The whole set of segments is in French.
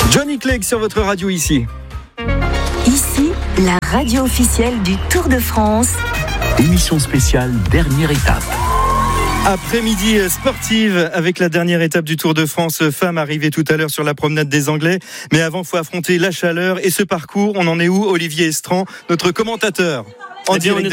Johnny Clegg sur votre radio ici. Ici, la radio officielle du Tour de France. Émission spéciale, dernière étape. Après-midi sportive avec la dernière étape du Tour de France femmes arrivée tout à l'heure sur la promenade des Anglais. Mais avant, il faut affronter la chaleur et ce parcours. On en est où, Olivier Estran, notre commentateur? On est dans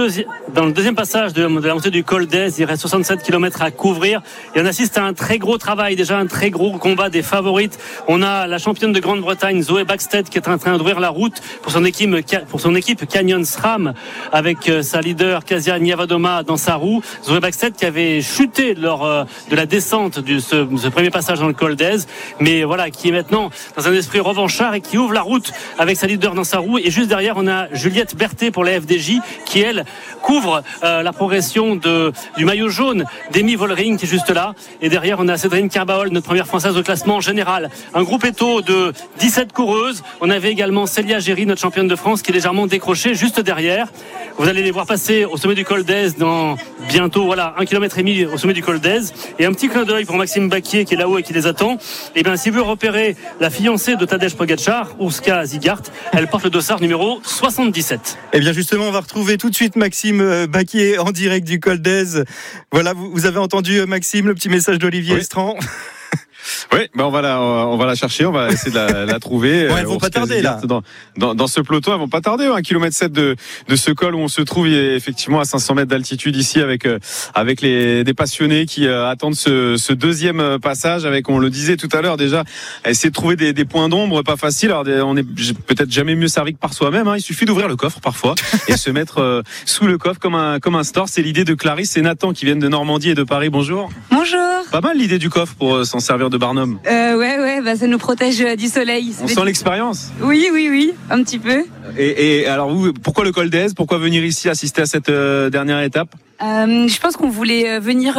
le deuxième passage de la montée du col d'Èze. Il reste 67 km à couvrir et on assiste à un très gros travail, déjà un très gros combat des favorites. On a la championne de Grande-Bretagne Zoe Backstedt qui est en train d'ouvrir la route pour son équipe Canyon SRAM avec sa leader Kasia Nievadoma dans sa roue. Zoe Backstedt qui avait chuté lors de la descente de ce premier passage dans le col d'Èze, mais voilà, qui est maintenant dans un esprit revanchard et qui ouvre la route avec sa leader dans sa roue. Et juste derrière, on a Juliette Berthet pour la FDJ qui elle couvre la progression du maillot jaune d'Amy Vollering qui est juste là, et derrière on a Cédrine Carbaol, notre première française au classement général. Un groupe étau de 17 coureuses. On avait également Célia Géry, notre championne de France, qui est légèrement décrochée juste derrière. Vous allez les voir passer au sommet du col d'Èze dans bientôt 1,5 km au sommet du col d'Èze. Et un petit clin d'œil pour Maxime Baquier qui est là-haut et qui les attend. Et bien si vous repérez la fiancée de Tadej Pogačar, Urška Zigart, elle porte le dossard numéro 77. Et bien justement, on va retrouver tout de suite Maxime Baquier en direct du col d'Èze. Voilà, vous avez entendu Maxime, le petit message d'Olivier Estran. Oui, on va la chercher, on va essayer de la trouver. Bon, elles vont pas tarder là. Dans ce peloton, elles vont pas tarder. 1,7 km de ce col où on se trouve effectivement à 500 mètres d'altitude ici avec des passionnés qui attendent ce deuxième passage avec, on le disait tout à l'heure déjà, essayer de trouver des points d'ombre pas facile. Alors on est peut-être jamais mieux servi que par soi-même. Il suffit d'ouvrir le coffre parfois et se mettre sous le coffre comme un store. C'est l'idée de Clarisse et Nathan qui viennent de Normandie et de Paris. Bonjour. Bonjour. Pas mal l'idée du coffre pour s'en servir de Barnum. Ouais, ça nous protège du soleil. On sent l'expérience. Oui, un petit peu. Et alors vous, pourquoi le col d'Èze? Pourquoi venir ici assister à cette dernière étape? Je pense qu'on voulait venir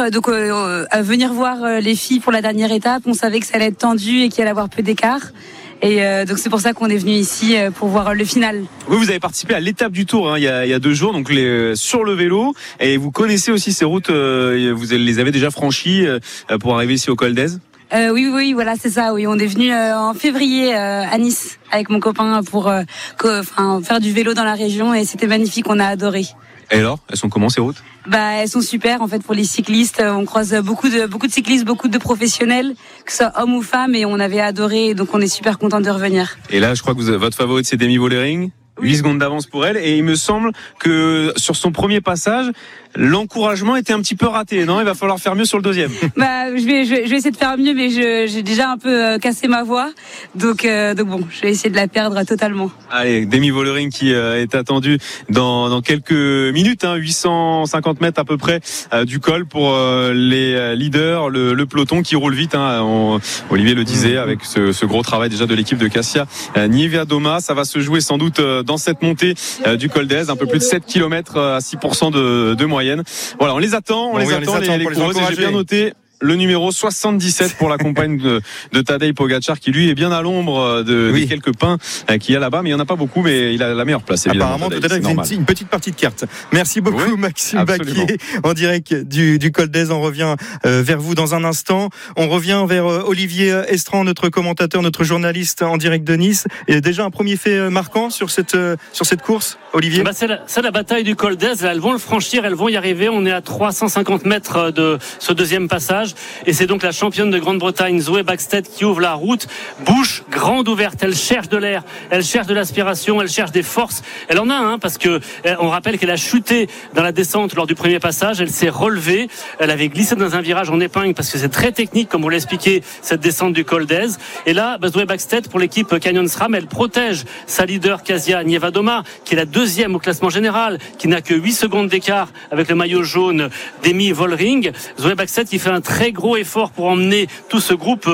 voir les filles pour la dernière étape. On savait que ça allait être tendu et qu'il allait y avoir peu d'écart. Et donc c'est pour ça qu'on est venu ici pour voir le final. Vous avez participé à l'étape du Tour il y a 2 jours, donc sur le vélo, et vous connaissez aussi ces routes. Vous les avez déjà franchies pour arriver ici au col d'Èze? Oui, voilà, c'est ça. Oui, on est venu en février à Nice avec mon copain pour faire du vélo dans la région, et c'était magnifique. On a adoré. Et alors, elles sont comment ces routes? Elles sont super en fait pour les cyclistes. On croise beaucoup de cyclistes, beaucoup de professionnels, que ce soit hommes ou femmes, et on avait adoré. Et donc on est super content de revenir. Et là, je crois que votre favorite c'est Amy Vollering. 8 secondes d'avance pour elle, et il me semble que sur son premier passage, l'encouragement était un petit peu raté. Non, il va falloir faire mieux sur le deuxième. Je vais essayer de faire mieux, mais j'ai déjà un peu cassé ma voix, donc bon, je vais essayer de la perdre totalement. Allez, Amy Vollering qui est attendue dans quelques minutes, 850 mètres à peu près du col pour les leaders, le peloton qui roule vite. Olivier le disait avec ce gros travail déjà de l'équipe de Kasia Nievadoma. Ça va se jouer sans doute dans cette montée du col d'Èze, un peu plus de 7 km à 6% de moyenne. Voilà, on les attend, les coureuses. J'ai bien noté le numéro 77 pour la compagne de Tadej Pogačar, qui lui est bien à l'ombre des quelques pins qu'il y a là-bas, mais il n'y en a pas beaucoup, mais il a la meilleure place évidemment. Apparemment Tadej fait une petite partie de cartes. Merci beaucoup Maxime Baquier en direct du col d'Èze. On revient vers vous dans un instant. On revient vers Olivier Estran, notre commentateur, notre journaliste en direct de Nice. Et déjà un premier fait marquant sur cette course, Olivier? C'est la bataille du col d'Èze. Elles vont le franchir, elles vont y arriver. On est à 350 mètres de ce deuxième passage. Et c'est donc la championne de Grande-Bretagne Zoe Backstedt qui ouvre la route, bouche grande ouverte. Elle cherche de l'air, elle cherche de l'aspiration, elle cherche des forces. Elle en a parce que on rappelle qu'elle a chuté dans la descente lors du premier passage. Elle s'est relevée, elle avait glissé dans un virage en épingle parce que c'est très technique, comme vous l'expliquez, cette descente du col d'Èze. Et là, Zoe Backstedt pour l'équipe Canyon SRAM, elle protège sa leader Kasia Nievadoma, qui est la deuxième au classement général, qui n'a que 8 secondes d'écart avec le maillot jaune d'Amy Vollering. Zoe Backstedt qui fait un très gros effort pour emmener tout ce groupe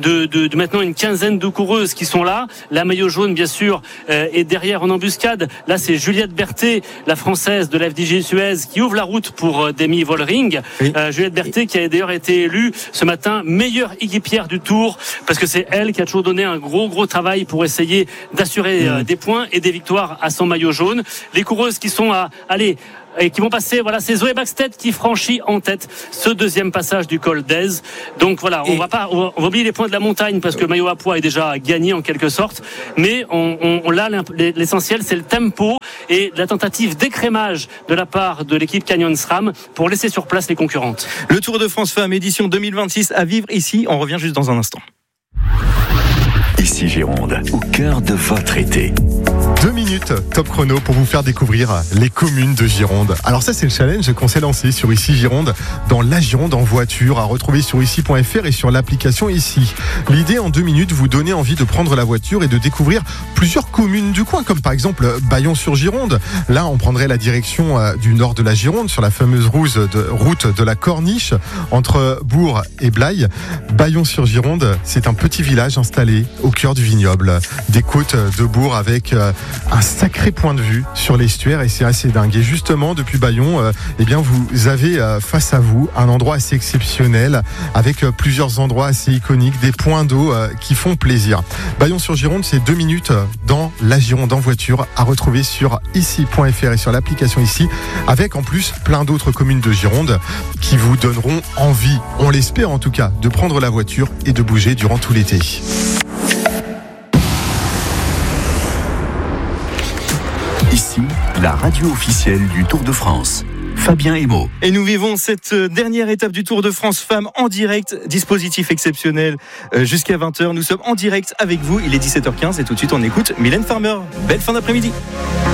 de maintenant une quinzaine de coureuses qui sont là. La maillot jaune, bien sûr, est derrière en embuscade. Là, c'est Juliette Berthet, la française de la FDJ Suez, qui ouvre la route pour Amy Vollering. Oui. Juliette Berthet qui a d'ailleurs été élue ce matin meilleure équipière du Tour, parce que c'est elle qui a toujours donné un gros travail pour essayer d'assurer des points et des victoires à son maillot jaune. Les coureuses qui sont à et qui vont passer. Voilà, c'est Zoé Bäckstedt qui franchit en tête ce deuxième passage du col d'Èze. Donc voilà, on va oublier les points de la montagne parce que le maillot à pois est déjà gagné en quelque sorte, mais là l'essentiel c'est le tempo et la tentative d'écrémage de la part de l'équipe Canyon SRAM pour laisser sur place les concurrentes. Le Tour de France Femmes édition 2026 à vivre ici. On revient juste dans un instant. Ici Gironde, au cœur de votre été. 2 minutes top chrono pour vous faire découvrir les communes de Gironde. Alors ça, c'est le challenge qu'on s'est lancé sur Ici Gironde, dans la Gironde en voiture, à retrouver sur ici.fr et sur l'application Ici. L'idée, en 2 minutes, vous donner envie de prendre la voiture et de découvrir plusieurs communes du coin, comme par exemple Bayon-sur-Gironde. Là, on prendrait la direction du nord de la Gironde, sur la fameuse route de la Corniche, entre Bourg et Blaye. Bayon-sur-Gironde, c'est un petit village installé au cœur du vignoble, des côtes de Bourg avec un sacré point de vue sur l'estuaire et c'est assez dingue. Et justement, depuis Bayon, vous avez face à vous un endroit assez exceptionnel avec plusieurs endroits assez iconiques, des points d'eau qui font plaisir. Bayon-sur-Gironde, c'est 2 minutes dans la Gironde en voiture à retrouver sur ici.fr et sur l'application Ici, avec en plus plein d'autres communes de Gironde qui vous donneront envie, on l'espère en tout cas, de prendre la voiture et de bouger durant tout l'été. Ici, la radio officielle du Tour de France. Fabien Emo. Et nous vivons cette dernière étape du Tour de France Femmes en direct. Dispositif exceptionnel jusqu'à 20h. Nous sommes en direct avec vous. Il est 17h15 et tout de suite on écoute Mylène Farmer. Belle fin d'après-midi.